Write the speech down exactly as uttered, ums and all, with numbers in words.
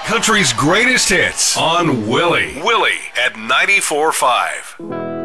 Country's greatest hits on Willie. Willie at ninety-four point five.